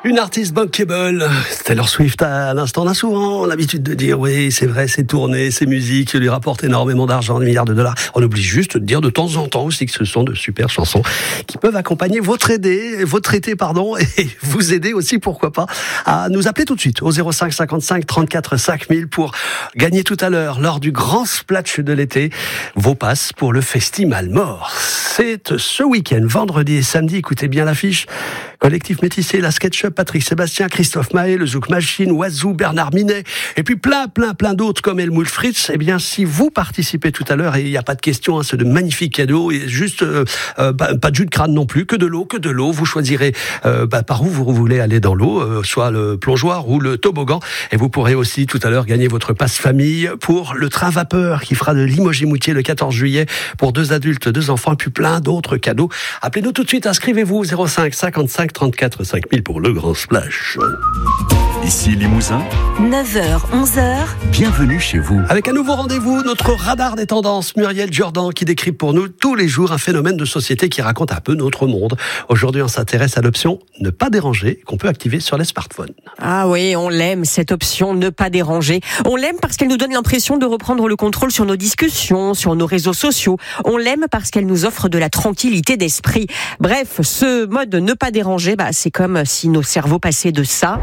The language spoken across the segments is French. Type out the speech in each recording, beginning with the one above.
Une artiste bankable, Taylor Swift à l'instant. On a souvent l'habitude de dire oui, c'est vrai, c'est tourné, c'est musique, lui rapporte énormément d'argent, des milliards de dollars. On oublie juste de dire de temps en temps aussi que ce sont de super chansons qui peuvent accompagner votre été, et vous aider aussi, pourquoi pas, à nous appeler tout de suite au 05 55 34 5000 pour gagner tout à l'heure, lors du grand splash de l'été, vos passes pour le Festival Mort. C'est ce week-end, vendredi et samedi, écoutez bien l'affiche. Collectif Métissé, la SketchUp, Patrick Sébastien, Christophe Mahé, le Zouk Machine, Oazou, Bernard Minet, et puis plein d'autres comme Helmut Fritz. Eh bien, si vous participez tout à l'heure, et il n'y a pas de question, c'est de magnifiques cadeaux, et juste pas de jus de crâne non plus, que de l'eau. Vous choisirez par où vous voulez aller dans l'eau, soit le plongeoir ou le toboggan, et vous pourrez aussi tout à l'heure gagner votre passe famille pour le train vapeur qui fera de Limoges-Moutier le 14 juillet pour 2 adultes, 2 enfants, et puis plein d'autres cadeaux. Appelez-nous tout de suite, inscrivez-vous 05 55 34 5000 pour le grand splash. Ici Limousin, 9h, 11h. Bienvenue chez vous. Avec un nouveau rendez-vous, notre radar des tendances, Muriel Jourdan, qui décrypte pour nous tous les jours un phénomène de société qui raconte un peu notre monde. Aujourd'hui, on s'intéresse à l'option ne pas déranger qu'on peut activer sur les smartphones. Ah oui, on l'aime, cette option ne pas déranger. On l'aime parce qu'elle nous donne l'impression de reprendre le contrôle sur nos discussions, sur nos réseaux sociaux. On l'aime parce qu'elle nous offre de la tranquillité d'esprit. Bref, ce mode ne pas déranger, c'est comme si nos cerveaux passaient de ça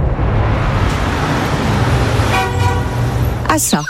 à ça.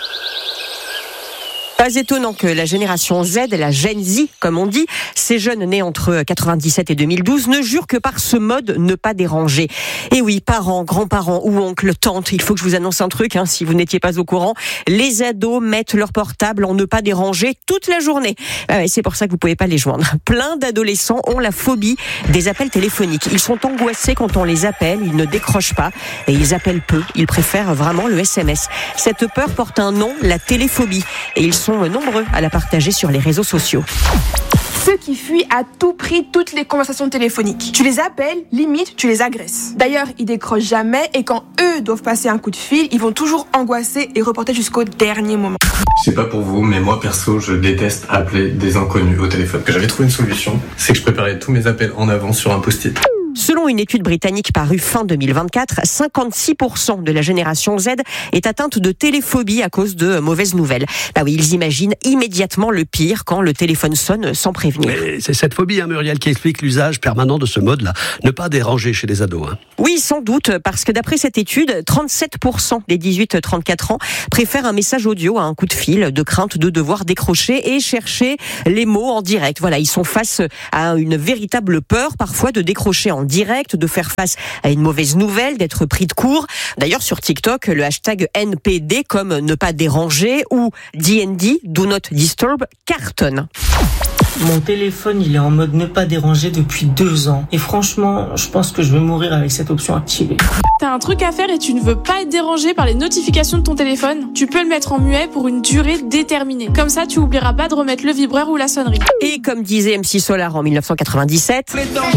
Pas étonnant que la génération Z, la Gen Z, comme on dit, ces jeunes nés entre 97 et 2012, ne jurent que par ce mode ne pas déranger. Et oui, parents, grands-parents ou oncles, tantes, il faut que je vous annonce un truc, si vous n'étiez pas au courant, les ados mettent leur portable en ne pas déranger toute la journée. Et c'est pour ça que vous pouvez pas les joindre. Plein d'adolescents ont la phobie des appels téléphoniques. Ils sont angoissés quand on les appelle, ils ne décrochent pas et ils appellent peu. Ils préfèrent vraiment le SMS. Cette peur porte un nom, la téléphobie. Et ils sont nombreux à la partager sur les réseaux sociaux. Ceux qui fuient à tout prix toutes les conversations téléphoniques. Tu les appelles, limite, tu les agresses. D'ailleurs, ils décrochent jamais et quand eux doivent passer un coup de fil, ils vont toujours angoisser et reporter jusqu'au dernier moment. Je sais pas pour vous, mais moi perso, je déteste appeler des inconnus au téléphone. J'avais trouvé une solution, c'est que je préparais tous mes appels en avance sur un post-it. Selon une étude britannique parue fin 2024, 56% de la génération Z est atteinte de téléphobie à cause de mauvaises nouvelles. Oui, ils imaginent immédiatement le pire quand le téléphone sonne sans prévenir. Mais c'est cette phobie, Muriel, qui explique l'usage permanent de ce mode-là. Ne pas déranger chez les ados. Oui, sans doute, parce que d'après cette étude, 37% des 18-34 ans préfèrent un message audio à un coup de fil, de crainte de devoir décrocher et chercher les mots en direct. Voilà, ils sont face à une véritable peur, parfois, de décrocher en direct, de faire face à une mauvaise nouvelle, d'être pris de court. D'ailleurs, sur TikTok, le hashtag NPD, comme ne pas déranger, ou DND, Do Not Disturb, cartonne. Mon téléphone, il est en mode ne pas déranger depuis 2 ans. Et franchement, je pense que je vais mourir avec cette option activée. T'as un truc à faire et tu ne veux pas être dérangé par les notifications de ton téléphone? Tu peux le mettre en muet pour une durée déterminée. Comme ça, tu oublieras pas de remettre le vibreur ou la sonnerie. Et comme disait MC Solar en 1997...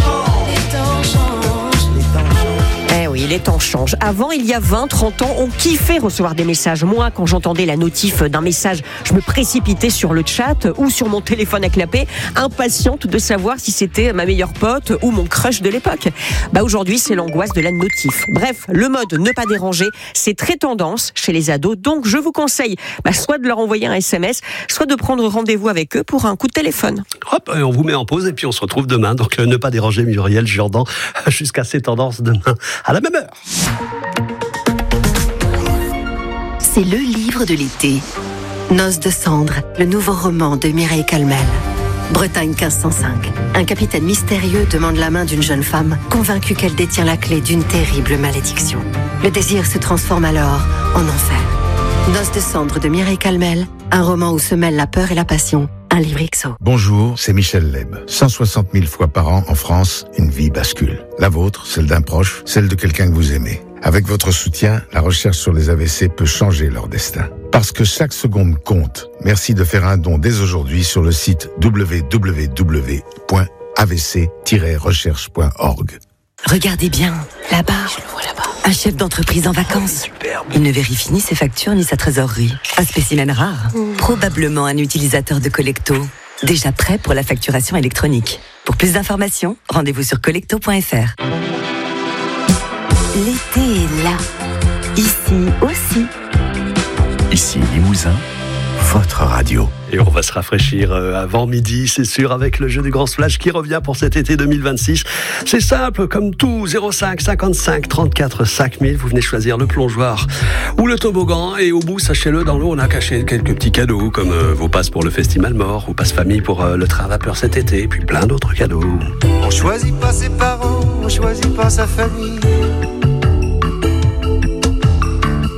Les temps changent. Avant, il y a 20-30 ans, on kiffait recevoir des messages. Moi, quand j'entendais la notif d'un message, je me précipitais sur le chat ou sur mon téléphone à clapper, impatiente de savoir si c'était ma meilleure pote ou mon crush de l'époque. Aujourd'hui, c'est l'angoisse de la notif. Bref, le mode ne pas déranger, c'est très tendance chez les ados. Donc, je vous conseille soit de leur envoyer un SMS, soit de prendre rendez-vous avec eux pour un coup de téléphone. Hop, on vous met en pause et puis on se retrouve demain. Donc, ne pas déranger Muriel Jourdan jusqu'à ces tendances demain à la même heure. C'est le livre de l'été. Noces de cendres, le nouveau roman de Mireille Calmel. Bretagne 1505. Un capitaine mystérieux demande la main d'une jeune femme, convaincue qu'elle détient la clé d'une terrible malédiction. Le désir se transforme alors en enfer. Noces de cendres de Mireille Calmel, un roman où se mêlent la peur et la passion. Un livre XO. Bonjour, c'est Michel Leb. 160 000 fois par an en France, une vie bascule. La vôtre, celle d'un proche, celle de quelqu'un que vous aimez. Avec votre soutien, la recherche sur les AVC peut changer leur destin. Parce que chaque seconde compte. Merci de faire un don dès aujourd'hui sur le site www.avc-recherche.org. Regardez bien, là-bas. Je le vois là-bas. Un chef d'entreprise en vacances. Il ne vérifie ni ses factures ni sa trésorerie. Un spécimen rare. Probablement un utilisateur de Collecto. Déjà prêt pour la facturation électronique. Pour plus d'informations, rendez-vous sur collecto.fr. l'été est là. Ici aussi. Ici Limousin, votre radio. Et on va se rafraîchir avant midi, c'est sûr, avec le jeu du Grand Splash qui revient pour cet été 2026. C'est simple, comme tout, 05 55 34 5000. Vous venez choisir le plongeoir ou le toboggan. Et au bout, sachez-le, dans l'eau, on a caché quelques petits cadeaux, comme vos passes pour le Festival Mort, ou passe famille pour le train à vapeur cet été, et puis plein d'autres cadeaux. On choisit pas ses parents, on choisit pas sa famille.